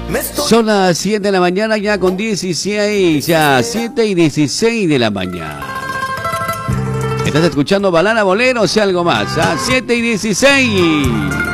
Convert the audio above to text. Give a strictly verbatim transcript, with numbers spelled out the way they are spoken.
Son las siete de la mañana ya con dieciséis, ya siete y dieciséis de la mañana. Estás escuchando Balada Bolero, o sea algo más, ¿ah? siete y dieciséis.